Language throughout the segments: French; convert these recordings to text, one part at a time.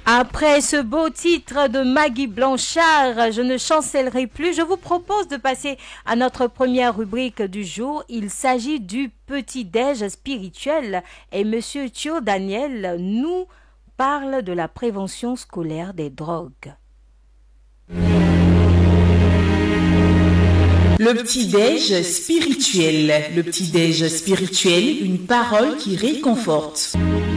Après ce beau titre de Maggie Blanchard, je ne chancellerai plus. Je vous propose de passer à notre première rubrique du jour. Il s'agit du petit-déj spirituel et Monsieur Thio Daniel nous parle de la prévention scolaire des drogues. Le petit-déj spirituel. Le petit-déj spirituel, une parole qui réconforte.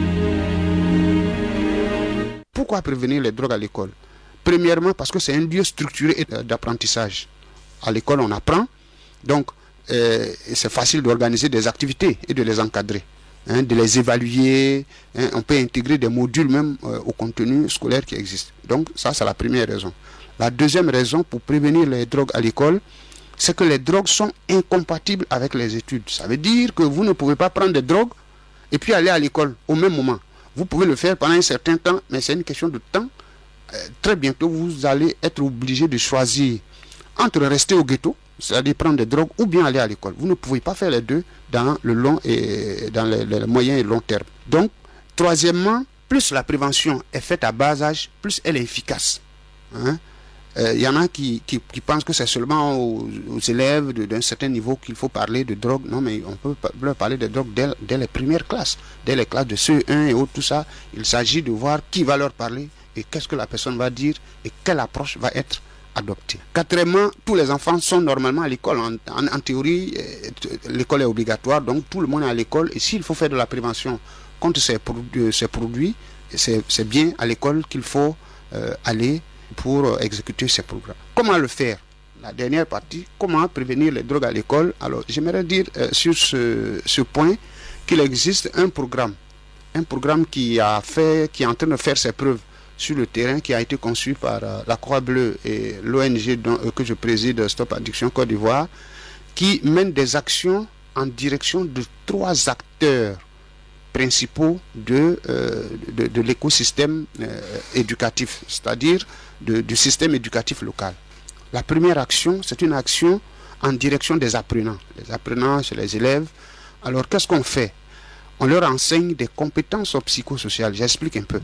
Pourquoi prévenir les drogues à l'école? Premièrement, parce que c'est un lieu structuré d'apprentissage. À l'école, on apprend, donc c'est facile d'organiser des activités et de les encadrer, de les évaluer. On peut intégrer des modules même au contenu scolaire qui existe. Donc ça, c'est la première raison. La deuxième raison pour prévenir les drogues à l'école, c'est que les drogues sont incompatibles avec les études. Ça veut dire que vous ne pouvez pas prendre des drogues et puis aller à l'école au même moment. Vous pouvez le faire pendant un certain temps, mais c'est une question de temps. Très bientôt, vous allez être obligé de choisir entre rester au ghetto, c'est-à-dire prendre des drogues, ou bien aller à l'école. Vous ne pouvez pas faire les deux dans le long et dans le moyen et long terme. Donc, troisièmement, plus la prévention est faite à bas âge, plus elle est efficace. Y en a qui pensent que c'est seulement aux élèves d'un certain niveau qu'il faut parler de drogue. Non, mais on peut leur parler de drogue dès les premières classes, dès les classes de CE1 et autres, tout ça. Il s'agit de voir qui va leur parler et qu'est-ce que la personne va dire et quelle approche va être adoptée. Quatrièmement, tous les enfants sont normalement à l'école. En théorie, l'école est obligatoire, donc tout le monde est à l'école. Et s'il faut faire de la prévention contre ces produits, c'est bien à l'école qu'il faut aller pour exécuter ces programmes. Comment le faire? La dernière partie, comment prévenir les drogues à l'école? Alors, j'aimerais dire sur ce point qu'il existe un programme qui est en train de faire ses preuves sur le terrain, qui a été conçu par la Croix-Bleue et l'ONG que je préside, Stop Addiction Côte d'Ivoire, qui mène des actions en direction de 3 acteurs principaux de l'écosystème éducatif, c'est-à-dire du système éducatif local. La première action, c'est une action en direction des apprenants. Les apprenants, chez les élèves. Alors, qu'est-ce qu'on fait? On leur enseigne des compétences psychosociales. J'explique un peu.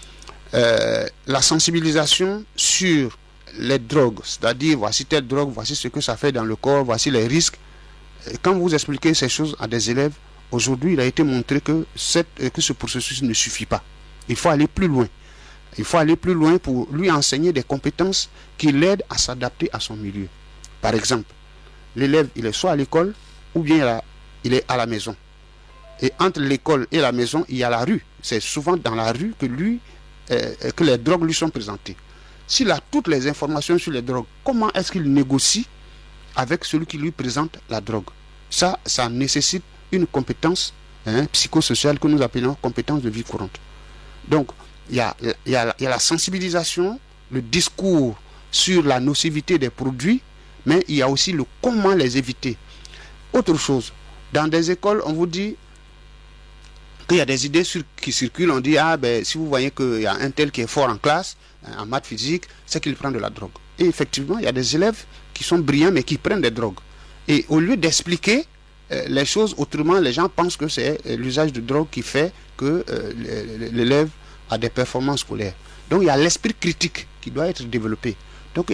La sensibilisation sur les drogues, c'est-à-dire voici telle drogue, voici ce que ça fait dans le corps, voici les risques. Quand vous expliquez ces choses à des élèves, aujourd'hui, il a été montré que ce processus ne suffit pas. Il faut aller plus loin. Il faut aller plus loin pour lui enseigner des compétences qui l'aident à s'adapter à son milieu. Par exemple, l'élève, il est soit à l'école ou bien il est à la maison. Et entre l'école et la maison, il y a la rue. C'est souvent dans la rue que les drogues lui sont présentées. S'il a toutes les informations sur les drogues, comment est-ce qu'il négocie avec celui qui lui présente la drogue? Ça nécessite une compétence psychosociale que nous appelons compétence de vie courante. Donc, il y a la sensibilisation, le discours sur la nocivité des produits, mais il y a aussi le comment les éviter. Autre chose, dans des écoles, on vous dit qu'il y a des idées qui circulent, on dit, si vous voyez qu'il y a un tel qui est fort en classe, en maths physique, c'est qu'il prend de la drogue. Et effectivement, il y a des élèves qui sont brillants, mais qui prennent des drogues. Et au lieu d'expliquer les choses autrement, les gens pensent que c'est l'usage de drogue qui fait que l'élève a des performances scolaires. Donc il y a l'esprit critique qui doit être développé. Donc il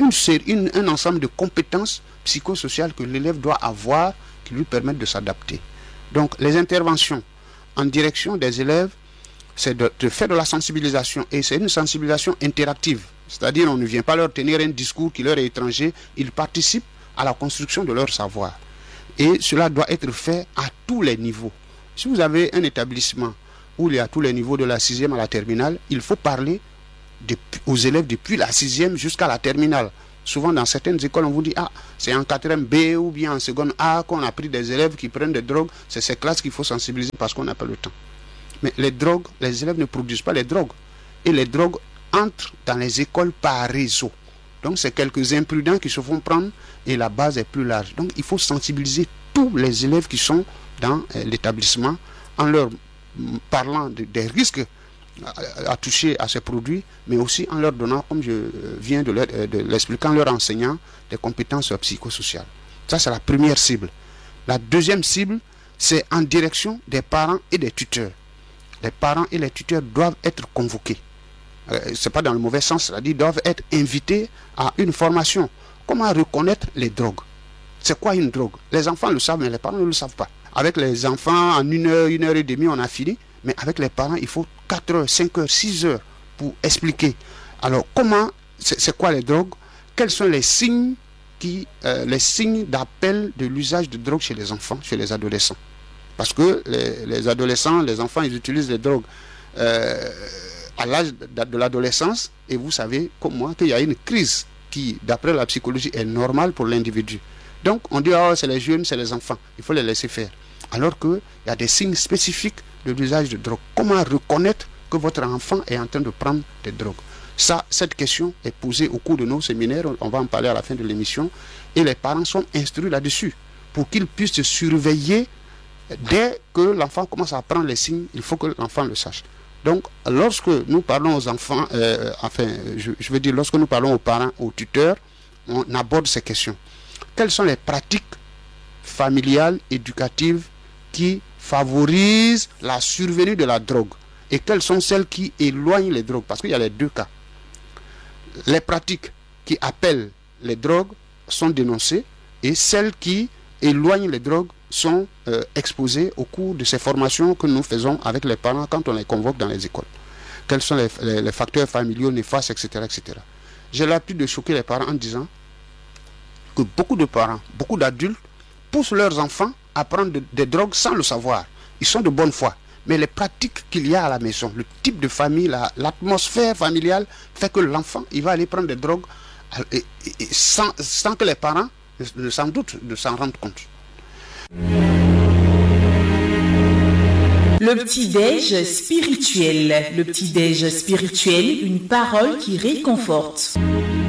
y a un ensemble de compétences psychosociales que l'élève doit avoir qui lui permettent de s'adapter. Donc les interventions en direction des élèves, c'est de faire de la sensibilisation. Et c'est une sensibilisation interactive. C'est-à-dire on ne vient pas leur tenir un discours qui leur est étranger, ils participent à la construction de leur savoir. Et cela doit être fait à tous les niveaux. Si vous avez un établissement où il y a tous les niveaux de la 6e à la terminale, il faut parler aux élèves depuis la 6e jusqu'à la terminale. Souvent dans certaines écoles, on vous dit, c'est en 4e B ou bien en seconde A qu'on a pris des élèves qui prennent des drogues. C'est ces classes qu'il faut sensibiliser parce qu'on n'a pas le temps. Mais les drogues, les élèves ne produisent pas les drogues. Et les drogues entrent dans les écoles par réseau. Donc c'est quelques imprudents qui se font prendre et la base est plus large. Donc il faut sensibiliser tous les élèves qui sont dans l'établissement en leur parlant des risques à toucher à ces produits, mais aussi en leur donnant, comme je viens de l'expliquer, en leur enseignant des compétences psychosociales. Ça, c'est la première cible. La deuxième cible, c'est en direction des parents et des tuteurs. Les parents et les tuteurs doivent être convoqués. c'est pas dans le mauvais sens, c'est-à-dire doivent être invités à une formation. Comment reconnaître les drogues? C'est quoi une drogue? Les enfants le savent, mais les parents ne le savent pas. Avec les enfants, en 1 heure et demie, on a fini. Mais avec les parents, il faut 4 heures, 5 heures, 6 heures pour expliquer. Alors, c'est quoi les drogues? Quels sont les signes d'appel de l'usage de drogue chez les enfants, chez les adolescents? Parce que les adolescents, les enfants, ils utilisent les drogues à l'âge de l'adolescence. Et vous savez, comme moi, qu'il y a une crise qui, d'après la psychologie, est normale pour l'individu. Donc, on dit, c'est les jeunes, c'est les enfants. Il faut les laisser faire. Alors qu'il y a des signes spécifiques de l'usage de drogue. Comment reconnaître que votre enfant est en train de prendre des drogues? Cette question est posée au cours de nos séminaires. On va en parler à la fin de l'émission. Et les parents sont instruits là-dessus pour qu'ils puissent se surveiller. Dès que l'enfant commence à prendre les signes, il faut que l'enfant le sache. Donc, lorsque nous parlons aux enfants, je veux dire, lorsque nous parlons aux parents, aux tuteurs, on aborde ces questions. Quelles sont les pratiques familiales, éducatives qui favorisent la survenue de la drogue? Et quelles sont celles qui éloignent les drogues? Parce qu'il y a les deux cas. Les pratiques qui appellent les drogues sont dénoncées et celles qui éloignent les drogues sont exposées au cours de ces formations que nous faisons avec les parents quand on les convoque dans les écoles. Quels sont les facteurs familiaux néfastes, etc., etc. J'ai l'habitude de choquer les parents en disant que beaucoup de parents, beaucoup d'adultes poussent leurs enfants à prendre des drogues sans le savoir. Ils sont de bonne foi. Mais les pratiques qu'il y a à la maison, le type de famille, l'atmosphère familiale fait que l'enfant, il va aller prendre des drogues sans que les parents sans doute de s'en rendre compte. Le petit-déj spirituel. Le petit-déj spirituel, une parole qui réconforte.